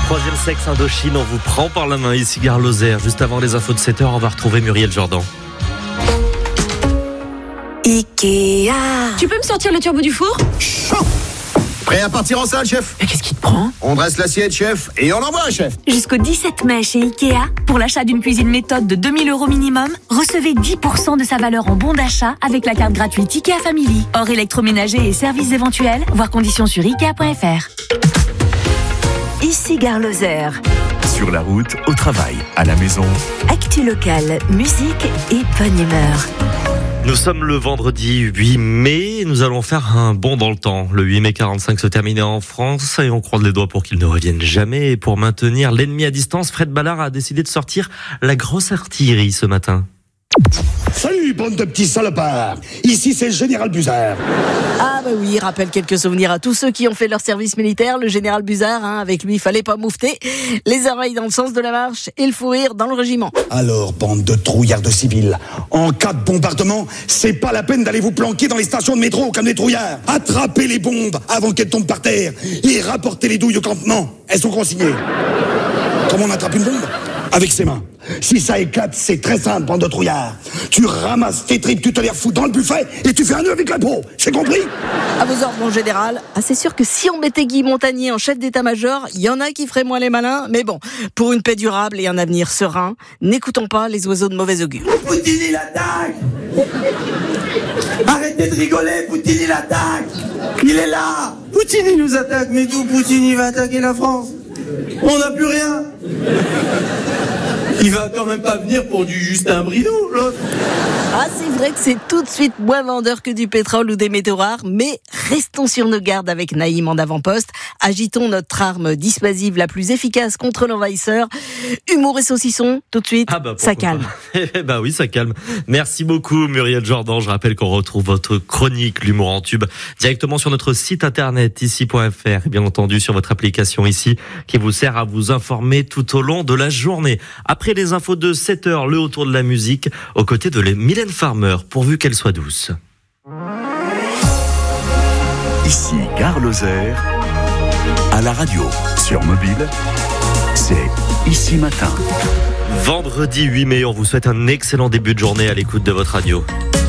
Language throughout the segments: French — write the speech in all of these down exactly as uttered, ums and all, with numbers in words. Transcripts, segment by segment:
Troisième sexe Indochine, on vous prend par la main ici, Gare Lozère. Juste avant les infos de sept heures, on va retrouver Muriel Jordan. Ikea. Tu peux me sortir le turbo du four ? Chaud. Prêt à partir en salle, chef ? Mais qu'est-ce qui te prend ? On dresse l'assiette, chef, et on envoie, chef. Jusqu'au dix-sept mai chez Ikea, pour l'achat d'une cuisine méthode de deux mille euros minimum, recevez dix pour cent de sa valeur en bon d'achat avec la carte gratuite Ikea Family. Hors électroménager et services éventuels, voir conditions sur ikea point f r. Ici Gare Lozère. Sur la route, au travail, à la maison. Actu locale, musique et bonne humeur. Nous sommes le vendredi huit mai, nous allons faire un bond dans le temps. Le huit mai quarante-cinq se terminait en France et on croise les doigts pour qu'il ne revienne jamais. Et pour maintenir l'ennemi à distance, Fred Ballard a décidé de sortir la grosse artillerie ce matin. Salut, bande de petits salopards. Ici, c'est le général Buzard. Ah bah oui, il rappelle quelques souvenirs à tous ceux qui ont fait leur service militaire. Le général Buzard, hein, avec lui, il fallait pas moufter. Les oreilles dans le sens de la marche et le fou rire dans le régiment. Alors, bande de trouillards de civils, en cas de bombardement, c'est pas la peine d'aller vous planquer dans les stations de métro comme des trouillards. Attrapez les bombes avant qu'elles tombent par terre et rapportez les douilles au campement. Elles sont consignées. Comment on attrape une bombe ? Avec ses mains. Si ça éclate, c'est très simple, bande de trouillards. Tu ramasses tes tripes, tu te les refous dans le buffet et tu fais un nœud avec la peau. C'est compris ? À vos ordres, mon général. Ah, c'est sûr que si on mettait Guy Montagnier en chef d'état-major, il y en a qui feraient moins les malins. Mais bon, pour une paix durable et un avenir serein, n'écoutons pas les oiseaux de mauvais augure. Poutine, il attaque. Arrêtez de rigoler, Poutine, il attaque. Il est là. Poutine, il nous attaque. Mais d'où Poutine, il va attaquer la France ? On n'a plus rien. Il va quand même pas venir pour du Justin Bridou, l'autre. Ah, c'est vrai que c'est tout de suite moins vendeur que du pétrole ou des métaux rares, mais restons sur nos gardes avec Naïm en avant-poste. Agitons notre arme dissuasive la plus efficace contre l'envahisseur. Humour et saucisson, tout de suite, ah bah, ça calme. Eh bah oui, ça calme. Merci beaucoup, Muriel Jordan. Je rappelle qu'on retrouve votre chronique, l'humour en tube, directement sur notre site internet, ici point f r, et bien entendu sur votre application ici, qui vous sert à vous informer tout au long de la journée. Après les infos de sept heures, le autour de la musique, aux côtés de Mylène Farmer, pourvu qu'elle soit douce. Ici, Gare Lozère, à la radio, sur mobile, c'est Ici Matin. Vendredi huit mai, on vous souhaite un excellent début de journée à l'écoute de votre radio.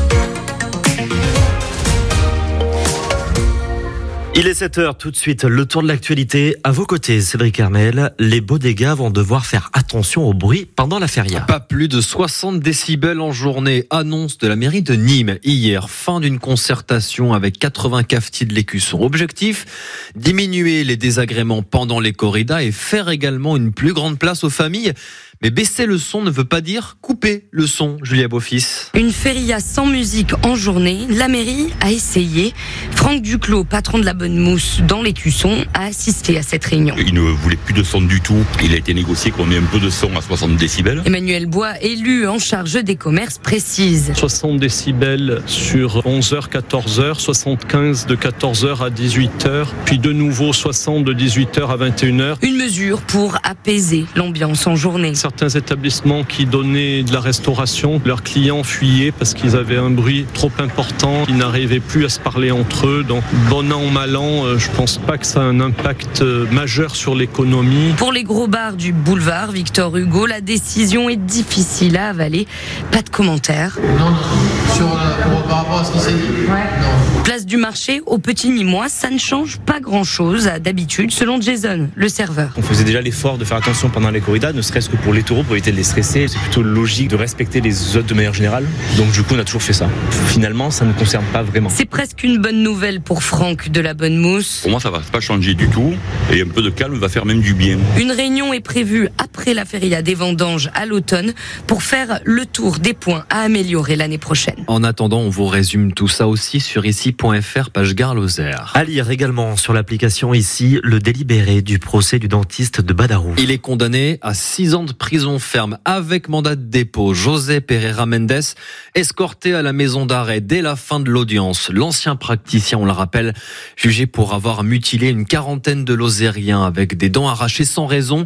Il est sept heures, tout de suite, le tour de l'actualité. À vos côtés, Cédric Hermel, les bodégas vont devoir faire attention au bruit pendant la feria. Pas plus de soixante décibels en journée, annonce de la mairie de Nîmes. Hier, fin d'une concertation avec quatre-vingts cafetiers de l'Écusson. Objectif, diminuer les désagréments pendant les corridas et faire également une plus grande place aux familles. Mais baisser le son ne veut pas dire couper le son, Julia Beaufils. Une feria sans musique en journée, la mairie a essayé. Franck Duclos, patron de la Bonne Mousse dans l'Écusson, a assisté à cette réunion. Il ne voulait plus de son du tout. Il a été négocié qu'on ait un peu de son à soixante décibels. Emmanuel Bois, élu en charge des commerces, précise. soixante décibels sur onze heures, quatorze heures, soixante-quinze de quatorze heures à dix-huit heures, puis de nouveau soixante de dix-huit heures à vingt et une heures. Une mesure pour apaiser l'ambiance en journée. Certains établissements qui donnaient de la restauration, leurs clients fuyaient parce qu'ils avaient un bruit trop important, ils n'arrivaient plus à se parler entre eux. Donc bon an, mal an, je pense pas que ça a un impact majeur sur l'économie. Pour les gros bars du boulevard Victor Hugo, la décision est difficile à avaler. Pas de commentaires. Non, sur, pour, par rapport à ce qui s'est dit. Ouais. Place du marché au Petit Nîmois, ça ne change pas grand-chose à d'habitude, selon Jason, le serveur. On faisait déjà l'effort de faire attention pendant les corridas, ne serait-ce que pour les taureaux, pour éviter de les stresser. C'est plutôt logique de respecter les autres de manière générale. Donc du coup, on a toujours fait ça. Finalement, ça ne nous concerne pas vraiment. C'est presque une bonne nouvelle pour Franck de la Bonne Mousse. Pour moi, ça va pas changer du tout. Et un peu de calme va faire même du bien. Une réunion est prévue après la feria des vendanges à l'automne pour faire le tour des points à améliorer l'année prochaine. En attendant, on vous résume tout ça aussi sur ici point f r, page Gare Lozère. À lire également sur l'application ici, le délibéré du procès du dentiste de Badarou. Il est condamné à six ans de prison ferme avec mandat de dépôt. José Pereira Mendes, escorté à la maison d'arrêt dès la fin de l'audience. L'ancien praticien, on le rappelle, jugé pour avoir mutilé une quarantaine de Lozériens avec des dents arrachées sans raison.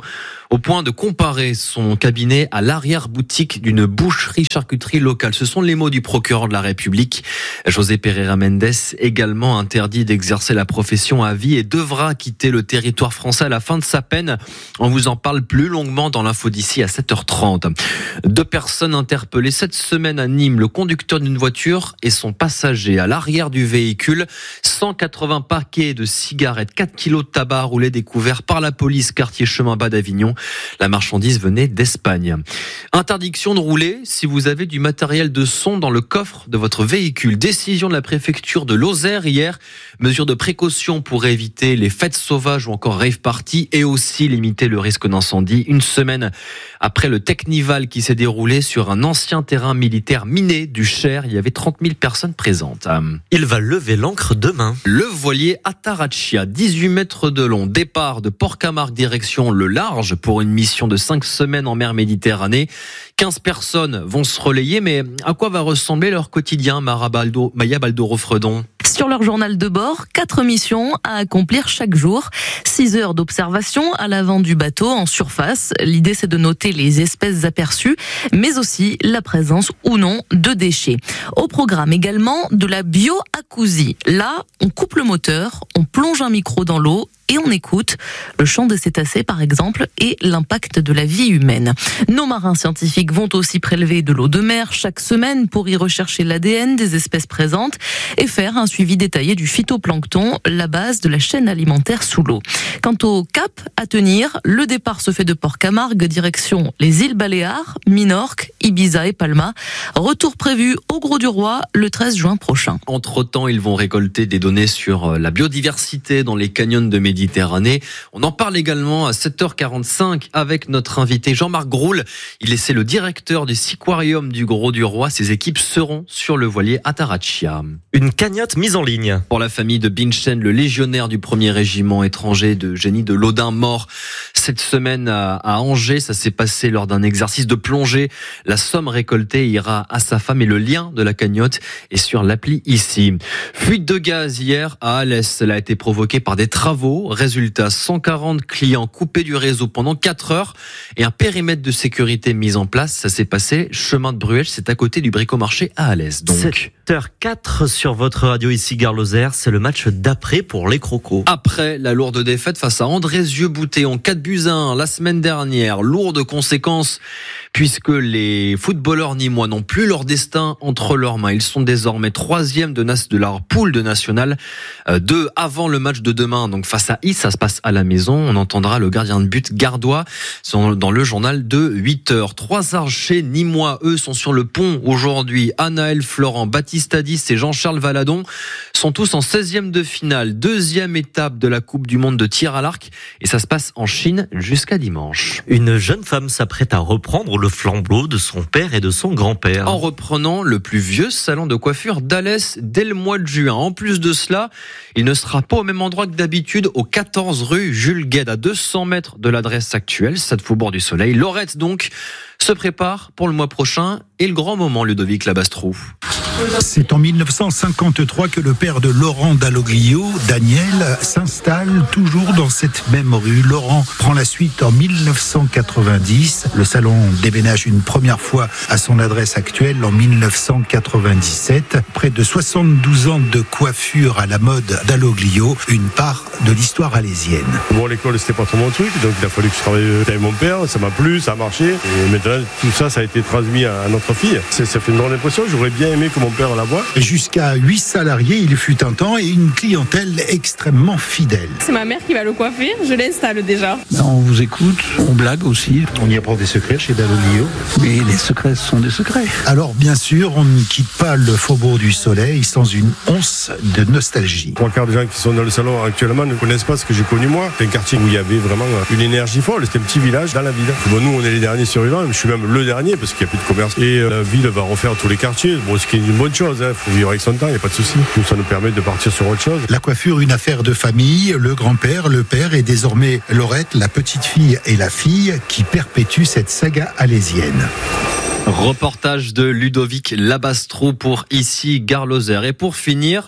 au point de comparer son cabinet à l'arrière-boutique d'une boucherie-charcuterie locale. Ce sont les mots du procureur de la République. José Pereira Mendes, également interdit d'exercer la profession à vie et devra quitter le territoire français à la fin de sa peine. On vous en parle plus longuement dans l'info d'ici à sept heures trente. Deux personnes interpellées cette semaine à Nîmes. Le conducteur d'une voiture et son passager à l'arrière du véhicule. cent quatre-vingts paquets de cigarettes, quatre kilos de tabac roulés découverts par la police quartier Chemin Bas d'Avignon. La marchandise venait d'Espagne. Interdiction de rouler si vous avez du matériel de son dans le coffre de votre véhicule. Décision de la préfecture de Lozère hier. Mesure de précaution pour éviter les fêtes sauvages ou encore rave party et aussi limiter le risque d'incendie. Une semaine après le Technival qui s'est déroulé sur un ancien terrain militaire miné du Cher, il y avait trente mille personnes présentes. Il va lever l'ancre demain. Le voilier Atarachia, dix-huit mètres de long, départ de Port-Camargue direction le large pour une mission de cinq semaines en mer Méditerranée. quinze personnes vont se relayer, mais à quoi va ressembler leur quotidien, Mara Baldo, Maya Baldoro-Fredon? Sur leur journal de bord, quatre missions à accomplir chaque jour. Six heures d'observation à l'avant du bateau en surface. L'idée, c'est de noter les espèces aperçues, mais aussi la présence ou non de déchets. Au programme également de la bioacousie. Là, on coupe le moteur, on plonge un micro dans l'eau et on écoute le chant des cétacés par exemple et l'impact de la vie humaine. Nos marins scientifiques vont aussi prélever de l'eau de mer chaque semaine pour y rechercher l'A D N des espèces présentes et faire un suivi détaillé du phytoplancton, la base de la chaîne alimentaire sous l'eau. Quant au cap à tenir, le départ se fait de Port-Camargue direction les îles Baléares, Minorque, Ibiza et Palma. Retour prévu au Grau-du-Roi le treize juin prochain. Entre-temps, ils vont récolter des données sur la biodiversité dans les canyons de Méditerranée. On en parle également à sept heures quarante-cinq avec notre invité Jean-Marc Groul. Il est le directeur du Siquarium du Grau-du-Roi. Ses équipes seront sur le voilier Atarachia. Une cagnotte mise en ligne. Pour la famille de Binchen, le légionnaire du premier régiment étranger de génie de l'Audin mort cette semaine à, à Angers. Ça s'est passé lors d'un exercice de plongée. La somme récoltée ira à sa femme et le lien de la cagnotte est sur l'appli ici. Fuite de gaz hier à Alès. Elle a été provoquée par des travaux. Résultat, cent quarante clients coupés du réseau pendant quatre heures et un périmètre de sécurité mis en place. Ça s'est passé chemin de Bruèche, c'est à côté du Bricomarché à Alès. Donc sept heures quatre sur votre radio ici Gare Lozère, c'est le match d'après pour les Crocos. Après la lourde défaite face à Andrézieux-Boutéon, quatre buts à un la semaine dernière, lourde conséquence puisque les footballeurs nîmois n'ont plus leur destin entre leurs mains. Ils sont désormais troisième de, de leur poule de nationale. Euh, deux avant le match de demain, donc face à Is, ça se passe à la maison. On entendra le gardien de but Gardois dans le journal de huit heures. Trois archers nîmois, eux, sont sur le pont aujourd'hui. Anaël Florent, Baptiste Hadis et Jean-Charles Valadon sont tous en seizième de finale. Deuxième étape de la Coupe du Monde de tir à l'arc. Et ça se passe en Chine jusqu'à dimanche. Une jeune femme s'apprête à reprendre le flambeau de son père et de son grand-père. En reprenant le plus vieux salon de coiffure d'Alès dès le mois de juin. En plus de cela, il ne sera pas au même endroit que d'habitude, au quatorze rue Jules Guesde, à deux cents mètres de l'adresse actuelle, Stade Faubourg du Soleil. Lorette, donc, se prépare pour le mois prochain et le grand moment, Ludovic Labastrou. C'est en mille neuf cent cinquante-trois que le père de Laurent Dalloglio, Daniel, s'installe toujours dans cette même rue. Laurent prend la suite en mille neuf cent quatre-vingt-dix. Le salon déménage une première fois à son adresse actuelle en mille neuf cent quatre-vingt-dix-sept. Près de soixante-douze ans de coiffure à la mode Dalloglio, une part de l'histoire alésienne. Bon, l'école, c'était pas trop mon truc, donc il a fallu que je travaille avec mon père. Ça m'a plu, ça a marché. Et maintenant, tout ça, ça a été transmis à notre fille. Ça fait une grande impression. J'aurais bien aimé que mon père la voie. Jusqu'à huit salariés, il fut un temps, et une clientèle extrêmement fidèle. C'est ma mère qui va le coiffer, je l'installe déjà. On vous écoute, on blague aussi. On y apprend des secrets chez Dalloglio. Mais les secrets sont des secrets. Alors bien sûr, on ne quitte pas le Faubourg du Soleil sans une once de nostalgie. Trois quarts des gens qui sont dans le salon actuellement ne connaissent pas ce que j'ai connu moi. C'est un quartier où il y avait vraiment une énergie folle. C'était un petit village dans la ville. Bon, nous, on est les derniers survivants. Je suis même le dernier parce qu'il n'y a plus de commerce. Et la ville va refaire tous les quartiers. Bon, ce qui est une bonne chose. Il hein. faut vivre avec son temps, il n'y a pas de souci. Donc ça nous permet de partir sur autre chose. La coiffure, une affaire de famille. Le grand-père, le père et désormais Laurette, la petite fille et la fille qui perpétuent cette saga alésienne. Reportage de Ludovic Labastrou pour ici Gare Lozère. Et pour finir,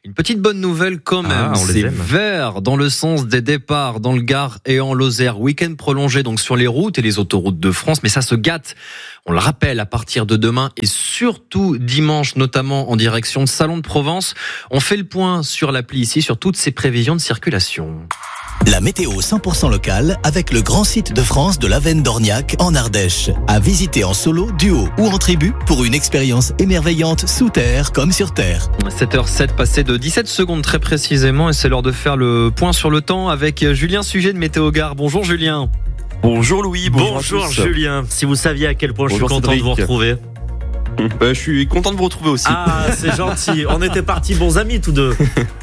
Une petite bonne nouvelle quand même, Ah, on les c'est aime. vert dans le sens des départs dans le Gard et en Lozère. Week-end prolongé donc sur les routes et les autoroutes de France, mais ça se gâte. On le rappelle, à partir de demain et surtout dimanche, notamment en direction de Salon de Provence. On fait le point sur l'appli ici, sur toutes ces prévisions de circulation. La météo cent pour cent locale avec le grand site de France de l'Avenne d'Orniac en Ardèche. À visiter en solo, duo ou en tribu pour une expérience émerveillante sous terre comme sur terre. sept heures sept passé de dix-sept secondes très précisément et c'est l'heure de faire le point sur le temps avec Julien Sujet de Météo Gare. Bonjour Julien. Bonjour Louis, bonjour, Bonjour à tous. Julien. Si vous saviez à quel point Bonjour je suis content Cédric. de vous retrouver. Bah, je suis content de vous retrouver aussi. Ah, c'est gentil. On était partis bons amis tous deux.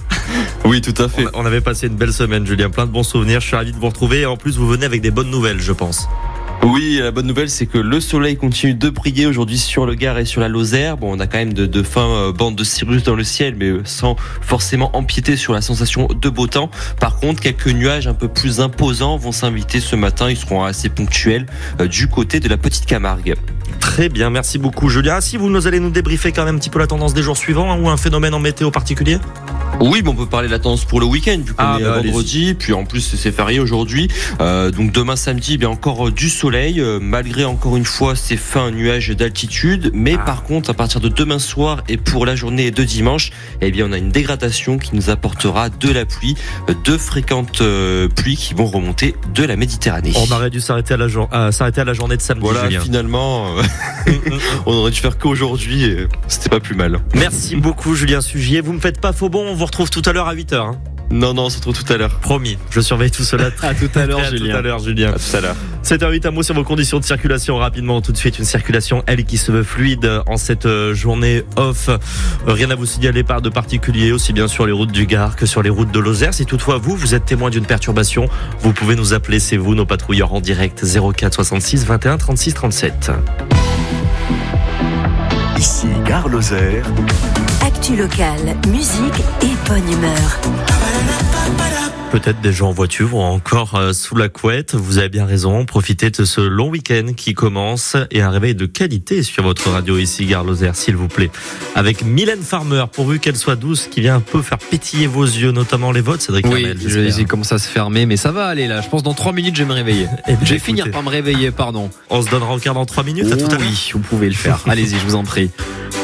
Oui, tout à fait. On avait passé une belle semaine, Julien. Plein de bons souvenirs. Je suis ravi de vous retrouver. Et en plus, vous venez avec des bonnes nouvelles, je pense. Oui, la bonne nouvelle, c'est que le soleil continue de briller aujourd'hui sur le Gard et sur la Lozère. Bon, on a quand même de, de fins euh, bandes de cirrus dans le ciel, mais sans forcément empiéter sur la sensation de beau temps. Par contre, quelques nuages un peu plus imposants vont s'inviter ce matin. Ils seront assez ponctuels euh, du côté de la Petite Camargue. Très bien, merci beaucoup, Julien. Si vous nous allez nous débriefer quand même un petit peu la tendance des jours suivants hein, ou un phénomène en météo particulier. Oui, mais on peut parler de la tendance pour le week-end, vu qu'on Ah, est bah, vendredi, puis en plus c'est férié aujourd'hui. Euh, donc demain samedi, bien encore euh, du soleil, euh, malgré encore une fois ces fins nuages d'altitude. Mais Ah. par contre, à partir de demain soir et pour la journée de dimanche, eh bien on a une dégradation qui nous apportera de la pluie, euh, de fréquentes euh, pluies qui vont remonter de la Méditerranée. On aurait dû s'arrêter à la, jour- à, s'arrêter à la journée de samedi, Voilà, Julien. finalement, euh, on aurait dû faire qu'aujourd'hui, et c'était pas plus mal. Merci beaucoup, Julien Sugier. Vous me faites pas faux bon, on vous retrouve tout à l'heure à huit heures. Hein. Non, non, on se retrouve tout à l'heure. Promis, je surveille tout cela. À tout à l'heure, À Julien. tout à l'heure, Julien. À tout à l'heure. sept heures huit, un mot sur vos conditions de circulation rapidement. Tout de suite, une circulation, elle, qui se veut fluide en cette euh, journée off. Euh, Rien à vous signaler par de particulier, aussi bien sur les routes du Gard que sur les routes de Lozère. Si toutefois vous, vous êtes témoin d'une perturbation, vous pouvez nous appeler, c'est vous, nos patrouilleurs en direct, zéro quatre soixante-six vingt et un trente-six trente-sept. Ici Gare Lozère. Actu locale, musique et bonne humeur. Peut-être des gens en voiture ou encore euh, sous la couette. Vous avez bien raison. Profitez de ce long week-end qui commence et un réveil de qualité sur votre radio ici, Gare Lozère, s'il vous plaît. Avec Mylène Farmer, pourvu qu'elle soit douce, qui vient un peu faire pétiller vos yeux, notamment les vôtres, Cédric Oui, Lamel, je j'espère. il commence à se fermer, mais ça va aller là. Je pense dans trois minutes, je vais me réveiller. Eh bien, Je vais écoutez. finir par me réveiller, pardon. On se donnera encore dans trois minutes. À tout à l'heure. Oui, vous pouvez le faire. Allez-y, je vous en prie.